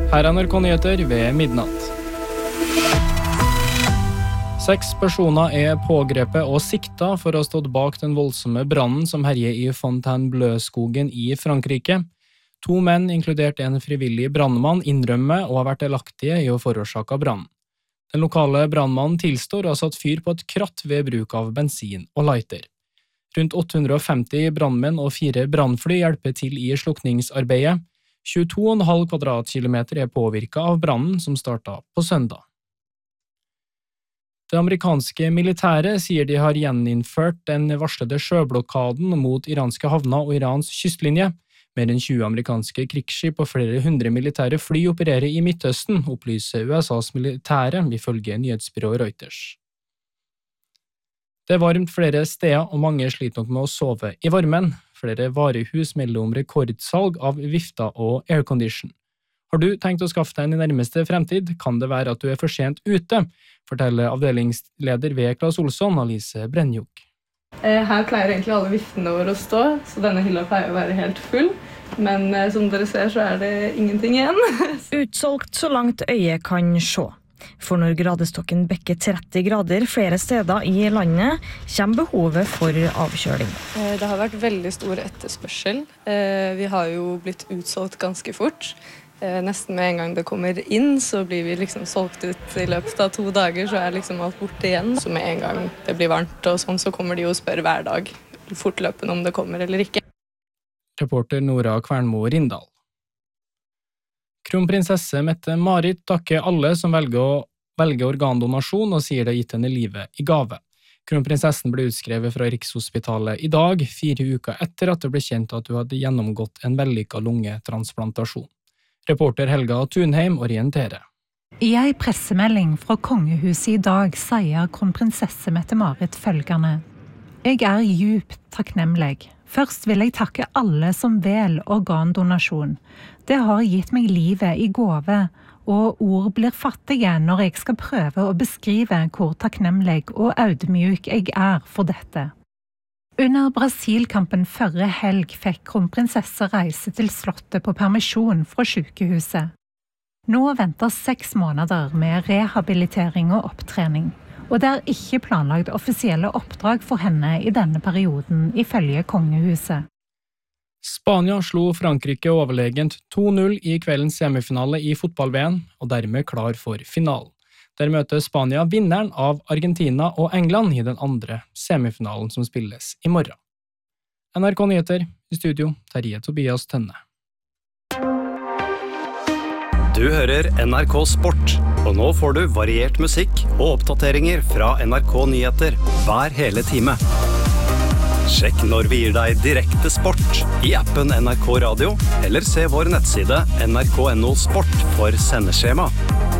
Her NRK Nyheter ved midnatt. 6 personer pågrepet og sikta for å ha stått bak den voldsomme brannen som herjer i Fontainebleau-skogen i Frankrike. 2 menn, inkludert en frivillig brannmann, innrømmer og har vært delaktige i å forårsake brannen. Den lokale brannmannen tilstår å ha satt fyr på et kratt ved bruk av bensin og lighter. Rundt 850 brannmenn og 4 brannfly hjelper til i slukningsarbeidet. 22,5 kvadratkilometer påvirket av brannen som startet på søndag. Det amerikanske militæret sier de har gjeninnført den varslede sjøblokaden mot iranske havner og Irans kystlinje. Mer enn 20 amerikanske krigsskip og flere 100 militære fly opererer i Midtøsten, opplyser USAs militære, ifølge nyhetsbyrået Reuters. Det varmt flere steder, og mange sliter nok med å sove i varmen. Flere varehus melder om rekordsalg av vifter og aircondition. Har du tenkt å skaffe deg en i nærmeste fremtid, kan det være at du for sent ute, forteller avdelingsleder ved Claes Olsson, Alice Brenjuk. Her pleier egentlig alle viftene våre å stå, så denne hylla pleier å være helt full. Men som dere ser, så det ingenting igjen. Utsolgt så langt øyet kan se. For når gradestokken bekker 30 grader flere steder i landet, kommer behovet for avkjøling. Det har vært veldig stor etterspørsel. Vi har jo blitt utsolgt ganske fort. Nesten med en gang det kommer inn, så blir vi liksom solgt ut i løpet av 2 dager, så liksom alt borte igjen. Så med en gang det blir varmt og sånn, så kommer de jo og spør hver dag fortløpende om det kommer eller ikke. Reporter Nora Kvernmo Rindal. Kronprinsesse Mette-Marit takker alle som velger organdonasjon og sier det har gitt henne livet i gave. Kronprinsessen ble utskrevet fra Rikshospitalet i dag, 4 uker etter at det ble kjent at hun hadde gjennomgått en vellykket lungetransplantasjon. Reporter Helga Thunheim orienterer. I en pressemelding fra kongehuset i dag sier kronprinsesse Mette-Marit følgende: Jeg djupt takknemlig. Først vil jeg takke alle som vel organdonasjon. Det har gitt meg livet i gave, og ord blir fattige når jeg skal prøve å beskrive hvor takknemlig og audmjuk jeg for dette. Under Brasil-kampen forrige helg fikk kronprinsesse reise til slottet på permisjon fra sykehuset. Nå venter 6 måneder med rehabilitering og opptrening, og det ikke planlagt offisielle oppdrag for henne i denne perioden, ifølge kongehuset. Spania slo Frankrike overlegent 2-0 i kveldens semifinale i fotball-VM, og dermed klar for finalen. Der møter Spania vinneren av Argentina og England i den andre semifinalen som spilles i morgen. NRK Nyheter, i studio, Terje Tobias Tønne. Du hører NRK Sport, og nå får du variert musikk og oppdateringer fra NRK Nyheter hver hele time. Sjekk når vi gir deg direkte sport i appen NRK Radio, eller se vår nettside nrk.no sport for sendeskjema.